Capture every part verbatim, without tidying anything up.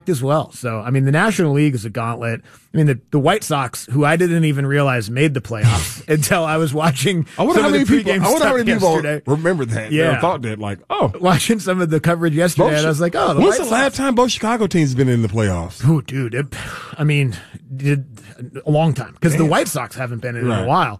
as well. So, I mean, the National League is a gauntlet. I mean, the, the White Sox, who I didn't even realize made the playoffs until I was watching I wonder some how of many the people, pregame I wonder how stuff many people yesterday. remember that. Yeah. Never thought that, like, oh. Watching some of the coverage yesterday, Both, and I was like, oh, the when's White the Sox. last time both Chicago teams have been in the playoffs? Oh, dude. It, I mean, did a long time because the White Sox haven't been in, Right. in a while.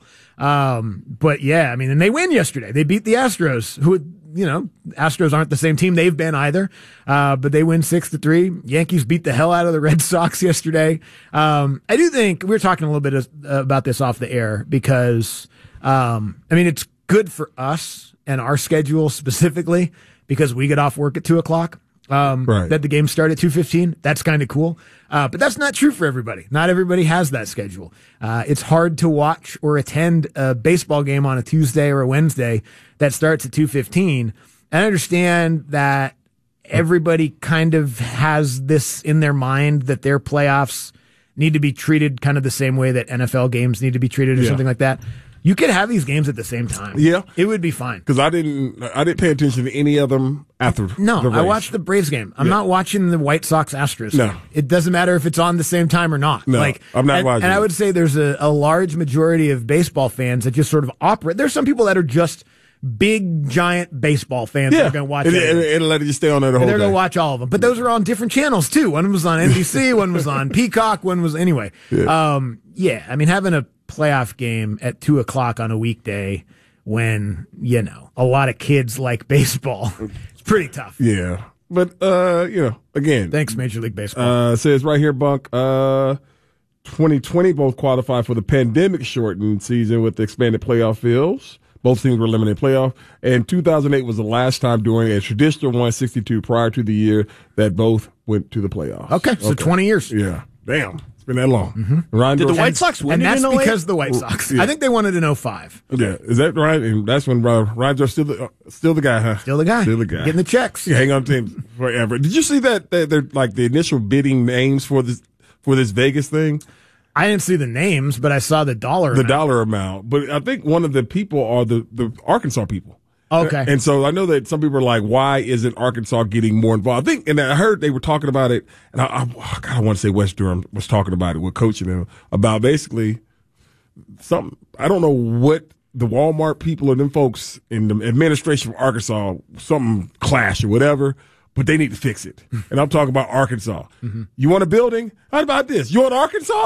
Um, but yeah, I mean, and they win yesterday. They beat the Astros, who, you know, Astros aren't the same team they've been either. Uh, but they win six to three. Yankees beat the hell out of the Red Sox yesterday. Um, I do think we were talking a little bit of, uh, about this off the air because, um, I mean, it's good for us and our schedule specifically because we get off work at two o'clock. Um, Right. that the game start at two fifteen. That's kind of cool. Uh, but that's not true for everybody. Not everybody has that schedule. Uh, it's hard to watch or attend a baseball game on a Tuesday or a Wednesday that starts at two fifteen. I understand that everybody kind of has this in their mind that their playoffs need to be treated kind of the same way that N F L games need to be treated or Yeah. something like that. You could have these games at the same time. Yeah. It would be fine. Because I didn't, I didn't pay attention to any of them after. No, the I race. watched the Braves game. I'm Yeah. not watching the White Sox Astros. No. game. It doesn't matter if it's on the same time or not. No, like I'm not and, watching And I it. would say there's a, a large majority of baseball fans that just sort of operate. There's some people that are just big, giant baseball fans that Yeah, are going to watch and, it. and, and let it just stay on there the whole And they're day. going to watch all of them. But those are on different channels, too. One was on N B C, one was on Peacock, one was, anyway. Yeah. Um, yeah, I mean, having a playoff game at two o'clock on a weekday when, you know, a lot of kids like baseball, it's pretty tough. Yeah. But, uh, you know, again. Thanks, Major League Baseball. Uh, says right here, Bunk, uh, twenty twenty both qualified for the pandemic shortened season with the expanded playoff fields. Both teams were eliminated playoff. And two thousand eight was the last time during a traditional one sixty-two prior to the year that both went to the playoffs. Okay, so twenty years. Yeah. Damn. It's been that long. Mm-hmm. Ryan Did the Dorsey- White Sox win And it that's in oh eight? because of the White Sox. Yeah. I think they won it in oh five. Yeah. Is that right? And that's when uh, Ryan Dorsey still the, uh, still the guy, huh? Still the guy. Still the guy. Getting the checks. Yeah, hang on to him forever. Did you see that, that they're like the initial bidding names for this for this Vegas thing? I didn't see the names, but I saw the dollar The amount. dollar amount. But I think one of the people are the, the Arkansas people. Okay. And so I know that some people are like, why isn't Arkansas getting more involved? I think, and I heard they were talking about it, and I, I, God, I want to say West Durham was talking about it with coaching them about basically something. I don't know what the Walmart people or them folks in the administration of Arkansas, something clash or whatever, but they need to fix it. And I'm talking about Arkansas. Mm-hmm. You want a building? How about this? You want Arkansas?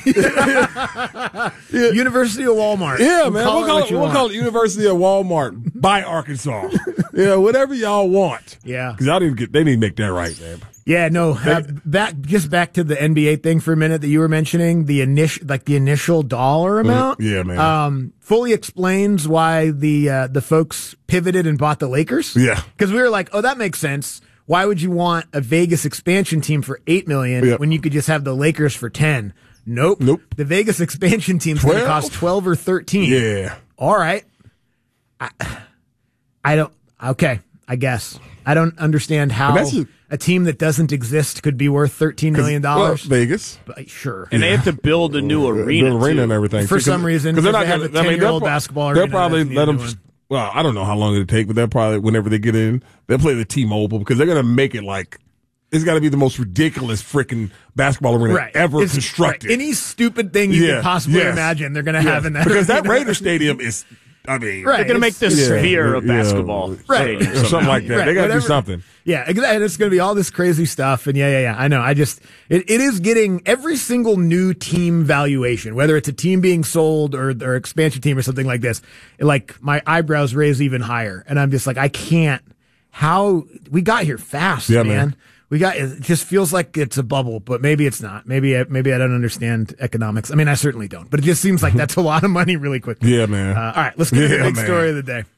Yeah. University of Walmart. Yeah, We'll man. call we'll it call what it, you we'll want. call it University of Walmart by Arkansas. Yeah, whatever y'all want. Yeah. Because y'all didn't get, they need to make that right, man. Yeah, no. Uh, back just back to the N B A thing for a minute that you were mentioning. The initial, like the initial dollar amount. yeah, man. Um, fully explains why the uh, the folks pivoted and bought the Lakers. Yeah. because we were like, oh, that makes sense. Why would you want a Vegas expansion team for eight million Yep. when you could just have the Lakers for ten? Nope. Nope. The Vegas expansion team's going to twelve? cost twelve or thirteen. Yeah. All right. I, I don't. Okay. I guess I don't understand how And that's just- a team that doesn't exist could be worth thirteen million Well, dollars. Vegas. But sure. And they have to build a new arena. The arena too. and everything. For See, 'cause- some reason, 'cause they're because not they have gonna- the I mean, ten-year-old they'll pro- basketball They'll arena probably that's let them. needed doing. Well, I don't know how long it'll take, but they'll probably, whenever they get in, they'll play the T-Mobile because they're going to make it like, it's got to be the most ridiculous freaking basketball arena Right. ever It's- constructed. right. Any stupid thing you Yeah, could possibly yes. imagine, they're going to Yeah. have in that Because that arena. Raider Stadium is, I mean, Right. They're going to make the It's- Yeah. sphere of Yeah. basketball. Right. stadium or something somehow. like that. Right, They got to do whatever. something. Yeah, exactly. And it's going to be all this crazy stuff. And yeah, yeah, yeah. I know. I just, it, it is getting every single new team valuation, whether it's a team being sold or, or expansion team or something like this, like my eyebrows raise even higher. And I'm just like, I can't, how we got here fast, Yeah, man. man. We got, it just feels like it's a bubble, but maybe it's not. Maybe, I, maybe I don't understand economics. I mean, I certainly don't, but it just seems like that's a lot of money really quickly. Yeah, man. Uh, all right, let's get to Yeah, the big man. story of the day.